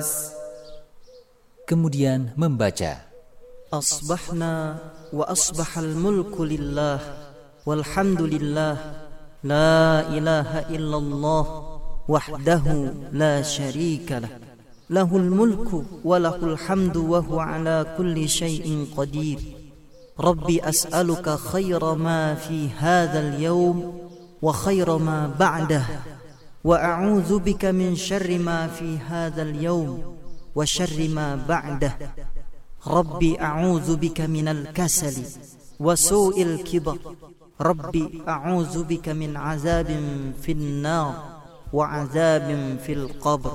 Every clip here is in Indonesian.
Kemudian membaca Asbahna wa asbahal mulku lillah walhamdulillah la ilaha illallah wahdahu la syarika lah lahul mulku wa lahul hamdu wa huwa ala kulli syai'in qadir. Rabbi as'aluka khaira ma fi hadzal yawm wa khaira ma ba'dah wa a'udzu bika min syarri ma fi hadzal yawm wa syarri ma ba'dah. Rabbi a'udzu bika minal kasali wa su'il kibar. Rabbi a'udzu bika min azabin fin nar wa azabin fil qabr.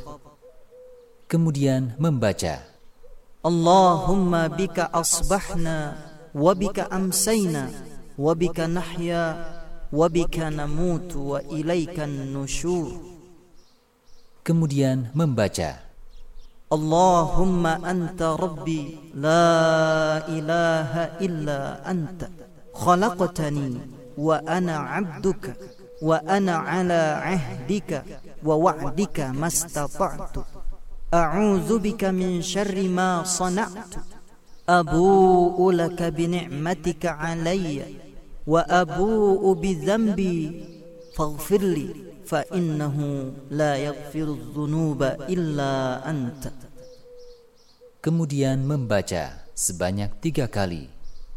Kemudian membaca Allahumma bika asbahna wa bika amsayna wa bika nahya wa bika namutu wa ilaikan nusyur. Kemudian membaca Allahumma anta rabbi la ilaha illa anta khalaqtani wa ana abduka wa ana ala ahdika wa wa'dika mastata'tu a'udzu bika min syarri ma sana'tu abu'u laka bi ni'matika 'alayya wa abu'u bi dhanbi faghfirli fa innahu la yaghfiru dzunuba illa anta. Kemudian membaca sebanyak 3 kali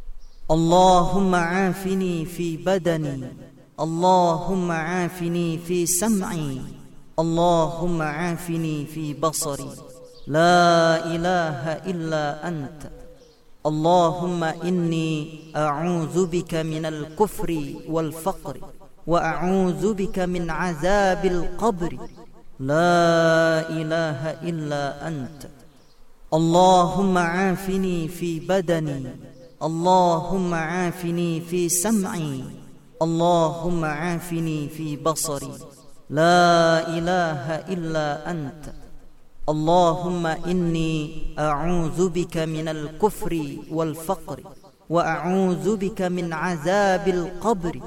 Allahumma afini fi badani Allahumma afini fi sam'i Allahumma afini fi basari la ilaha illa anta. Allahumma inni a'udzu bika minal kufri wal faqri wa a'udzu bika min azabil qabri la ilaha illa anta. Allahumma afini fi badani Allahumma afini fi sam'i Allahumma afini fi basari la ilaha illa anta. Allahumma inni a'udzu bika minal kufri wal faqri wa a'udzu bika min azabil qabri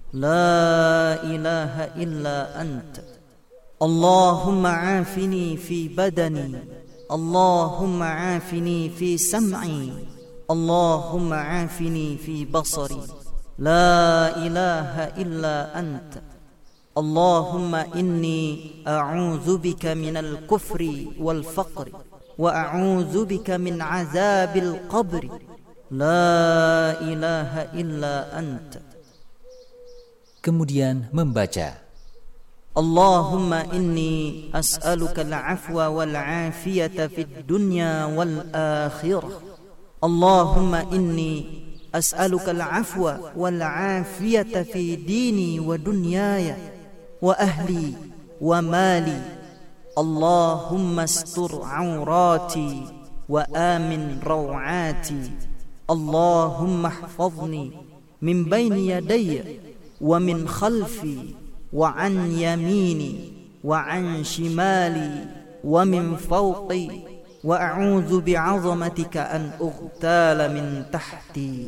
la ilaha illa anta. Allahumma afini fi badani Allahumma afini fi sam'i Allahumma afini fi basari la ilaha illa anta. Allahumma inni a'udzu bika minal kufri wal faqri wa a'udzu bika min azabil qabri la ilaha illa anta. Kemudian membaca Allahumma inni as'aluka al-'afwa wal 'afiyata fid dunya wal akhirah. Allahumma inni as'aluka al-'afwa wal 'afiyata fi dini wa dunyaya wa ahli wa mali. Allahumma astur 'aurati wa amin raw'ati. Allahumma ihfazni min bayni yadayya wa min khalfi wa an yamini wa an shimali wa min fawqi wa a'udzu bi'azamatika an ughtala min tahti.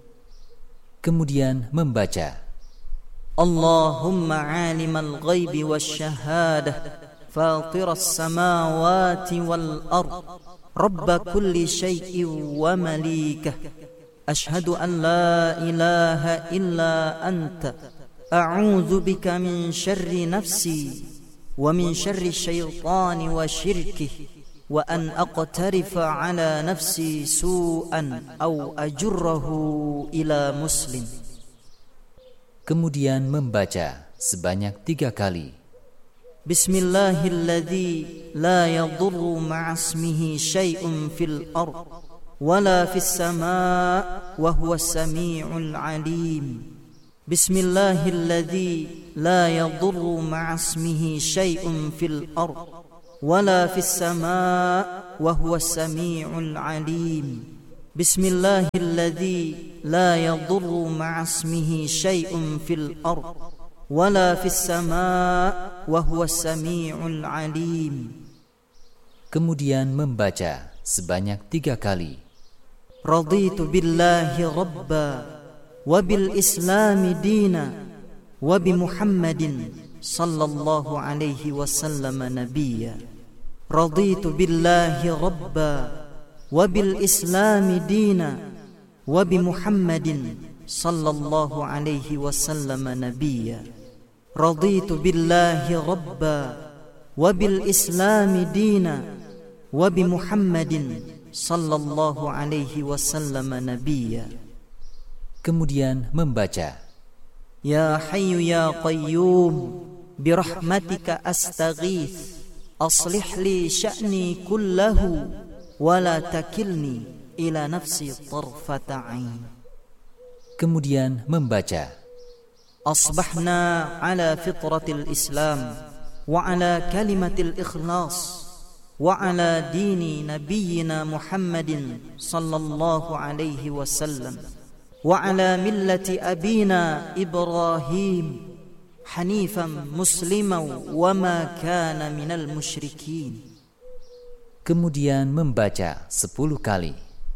Kemudian membaca Allahumma 'alimal ghaibi wasyahadah fatiras samawati wal ard rabb kulli syai'in wa malikah ashhadu an la ilaha illa anta a'udzu bika min syarri nafsi wa min syarri syaitani wa syirkihi wa an aqtarifa ala nafsi su'an aw ajurrahu ila muslim. Kemudian membaca sebanyak 3 kali Bismillahilladzi la yadurru ma'asmihi syai'un fil ard wala fis samaa' wa huwas samii'ul 'aliim. Bismillahilladzi la yadurru ma'asmihi syai'un fil ard wala fis samaa' wa huwas samii'ul 'aliim. Bismillahilladzi la yadurru ma'asmihi syai'un fil ard wala fis samaa' wa huwas samii'ul 'aliim. Kemudian membaca sebanyak 3 kali Raditu billahi rabba wa bil islami dina wa bi Muhammadin sallallahu alaihi wasallam nabiyya. raditu billahi rabba wa bil islami dina wa bi Muhammadin sallallahu alaihi wasallam nabiyya. Raditu billahi rabba wa bil islami dina wa bi Muhammadin sallallahu alaihi wasallam nabiyya. Kemudian membaca, Ya Hayyu Ya Qayyum birahmatika astaghith aslih li sya'ni kullahu wa la takilni ila nafsi tarfata ain. Kemudian membaca, Asbahna ala fitratil Islam wa ala kalimatil ikhlas wa ala dini nabiyyina Muhammadin sallallahu alaihi wasallam wa ala millati abina Ibrahim hanifan musliman wa ma kana minal musyrikin. kemudian membaca 10 kali.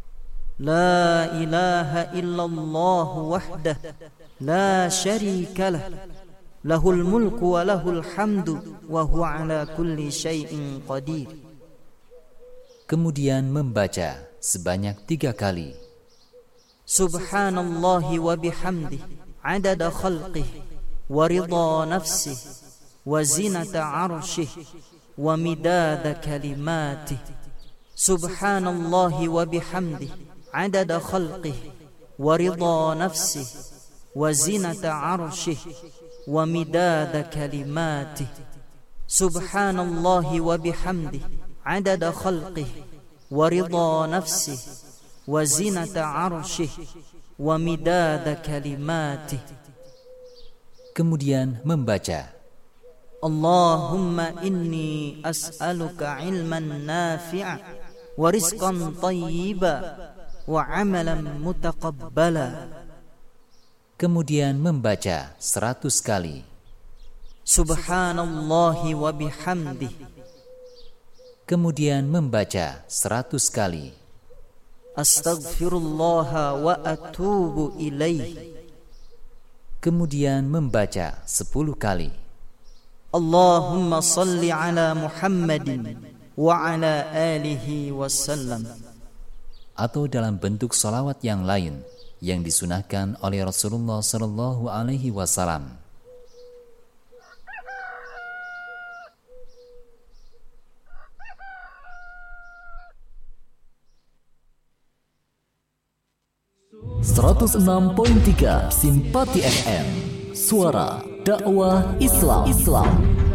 La ilaha illallah wahdah la syarika lah lahul mulku wa lahul hamdu wa huwa ala kulli syai'in qadir. Kemudian membaca sebanyak 3 kali. Subhanallahi wa bihamdih adada khalqih wa ridha nafsih wa zinata arshih wa midada kalimatih. Subhanallahi wa bihamdih adada khalqih wa ridha nafsih wa zinata arshih wa midada kalimatih. Subhanallahi wa bihamdih adada khalqih wa ridha nafsih wa zinata arshih wa midada kalimatih. Kemudian membaca, Allahumma inni as'aluka ilman nafi'a wa rizqan tayyiba wa amalan mutaqabbala. Kemudian membaca 100 kali. Subhanallahi wa bihamdih. Kemudian membaca 100 kali. Astaghfirullah wa atubu ilaih. Kemudian membaca 10 kali. Allahumma salli ala Muhammadin wa ala alihi wasallam. Atau dalam bentuk salawat yang lain yang disunahkan oleh Rasulullah sallallahu alaihi wasallam. .3 Simpati FM, suara dakwah Islam.